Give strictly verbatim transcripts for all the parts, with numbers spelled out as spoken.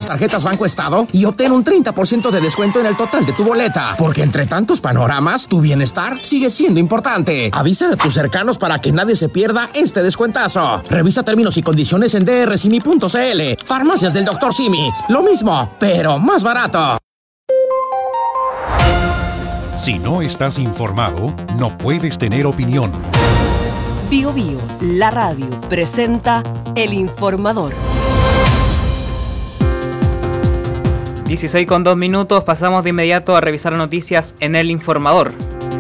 tarjetas Banco Estado y obtén un treinta por ciento de descuento en el total de tu boleta. Porque entre tantos panoramas, tu bienestar sigue siendo importante. Avísale a tus cercanos para que nadie se pierda este descuentazo. Revisa términos y condiciones en d r simi punto c l. Farmacias del doctor Simi. Lo mismo, pero más barato. Si no estás informado, no puedes tener opinión. Bio Bio, la radio, presenta El Informador. dieciséis con dos minutos, pasamos de inmediato a revisar noticias en El Informador.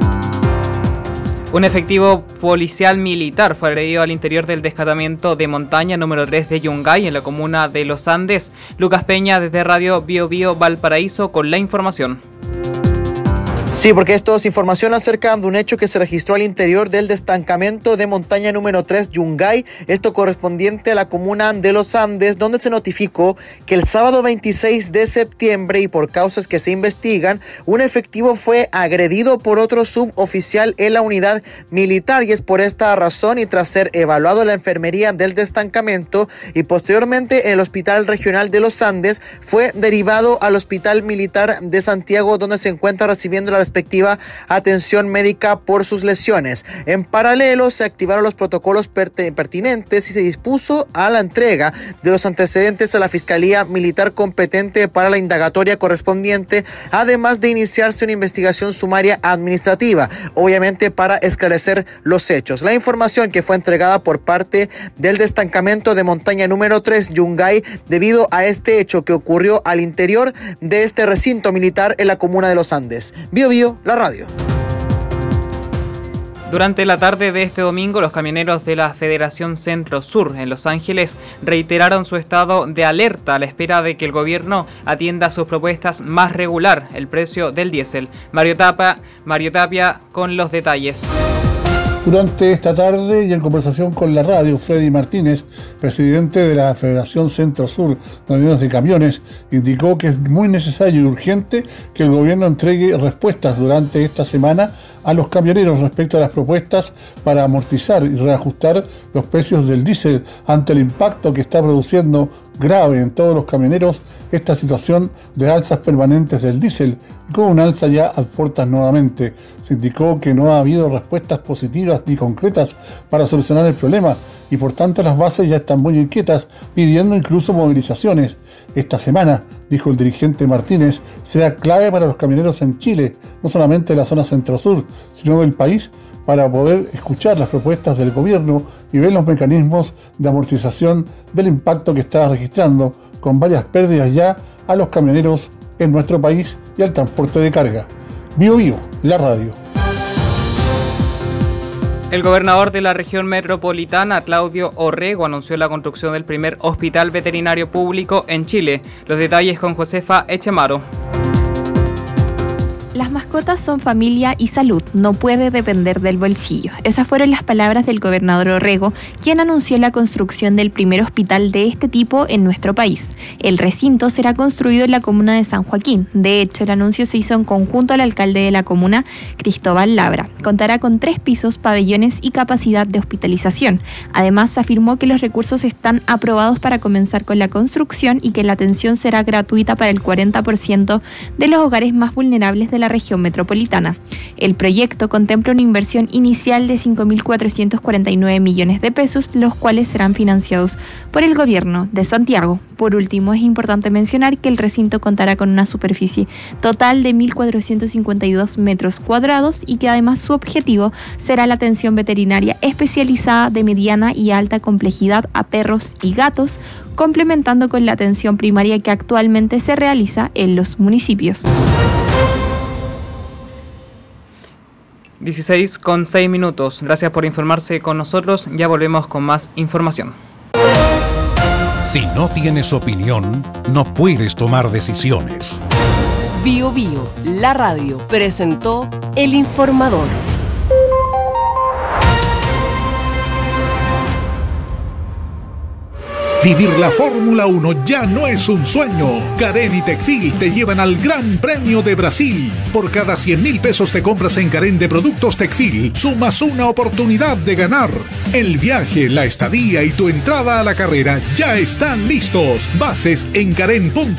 Un efectivo policial militar fue agredido al interior del descatamiento de montaña número tres de Yungay, en la comuna de Los Andes. Lucas Peña, desde Radio Bio Bio Valparaíso, con la información. Sí, porque esto es información acerca de un hecho que se registró al interior del destacamento de montaña número tres Yungay, esto correspondiente a la comuna de Los Andes, donde se notificó que el sábado veintiséis de septiembre y por causas que se investigan, un efectivo fue agredido por otro suboficial en la unidad militar, y es por esta razón y tras ser evaluado en la enfermería del destacamento y posteriormente en el Hospital Regional de Los Andes, fue derivado al Hospital Militar de Santiago, donde se encuentra recibiendo la respectiva atención médica por sus lesiones. En paralelo, se activaron los protocolos pertinentes y se dispuso a la entrega de los antecedentes a la Fiscalía Militar competente para la indagatoria correspondiente, además de iniciarse una investigación sumaria administrativa, obviamente para esclarecer los hechos. La información que fue entregada por parte del destacamento de montaña número tres Yungay, debido a este hecho que ocurrió al interior de este recinto militar en la comuna de Los Andes. Bio Bio, la radio. Durante la tarde de este domingo, los camioneros de la Federación Centro Sur en Los Ángeles reiteraron su estado de alerta a la espera de que el gobierno atienda sus propuestas más regular el precio del diésel. Mario Tapia, Mario Tapia con los detalles. Durante esta tarde y en conversación con la radio, Freddy Martínez, presidente de la Federación Centro Sur de Uniones de Camiones, indicó que es muy necesario y urgente que el gobierno entregue respuestas durante esta semana a los camioneros respecto a las propuestas para amortizar y reajustar los precios del diésel ante el impacto que está produciendo grave en todos los camioneros esta situación de alzas permanentes del diésel, y con un alza ya a puertas nuevamente. Se indicó que no ha habido respuestas positivas ni concretas para solucionar el problema, y por tanto las bases ya están muy inquietas, pidiendo incluso movilizaciones. Esta semana, dijo el dirigente Martínez, será clave para los camioneros en Chile, no solamente de la zona centro-sur, sino del país, para poder escuchar las propuestas del gobierno y ver los mecanismos de amortización del impacto que está registrando, con varias pérdidas ya a los camioneros en nuestro país y al transporte de carga. Bio Bio, la radio. El gobernador de la región metropolitana, Claudio Orrego, anunció la construcción del primer hospital veterinario público en Chile. Los detalles con Josefa Echemaro. Las mascotas son familia y salud, no puede depender del bolsillo. Esas fueron las palabras del gobernador Orrego, quien anunció la construcción del primer hospital de este tipo en nuestro país. El recinto será construido en la comuna de San Joaquín. De hecho, el anuncio se hizo en conjunto al alcalde de la comuna, Cristóbal Labra. Contará con tres pisos, pabellones y capacidad de hospitalización. Además, se afirmó que los recursos están aprobados para comenzar con la construcción y que la atención será gratuita para el cuarenta por ciento de los hogares más vulnerables de la región metropolitana. El proyecto contempla una inversión inicial de cinco mil cuatrocientos cuarenta y nueve millones de pesos, los cuales serán financiados por el gobierno de Santiago. Por último, es importante mencionar que el recinto contará con una superficie total de mil cuatrocientos cincuenta y dos metros cuadrados y que además su objetivo será la atención veterinaria especializada de mediana y alta complejidad a perros y gatos, complementando con la atención primaria que actualmente se realiza en los municipios. dieciséis con seis minutos. Gracias por informarse con nosotros. Ya volvemos con más información. Si no tienes opinión, no puedes tomar decisiones. Bio Bio, la radio, presentó El Informador. Vivir la Fórmula uno ya no es un sueño. Carén y Tecfil te llevan al Gran Premio de Brasil. Por cada cien mil pesos te compras en Carén de productos Tecfil, sumas una oportunidad de ganar. El viaje, la estadía y tu entrada a la carrera ya están listos. Bases en carén punto com.